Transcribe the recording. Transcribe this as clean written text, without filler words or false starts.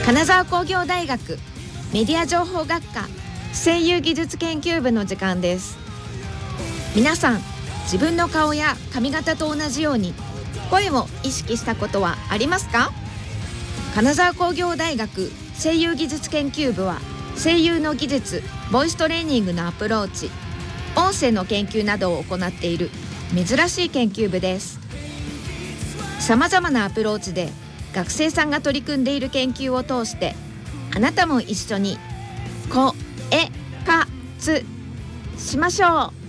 金沢工業大学メディア情報学科声優技術研究部の時間です。皆さん、自分の顔や髪型と同じように声を意識したことはありますか？金沢工業大学声優技術研究部は、声優の技術、ボイストレーニングのアプローチ、音声の研究などを行っている珍しい研究部です。さまざまなアプローチで学生さんが取り組んでいる研究を通して、あなたも一緒に声活しましょう。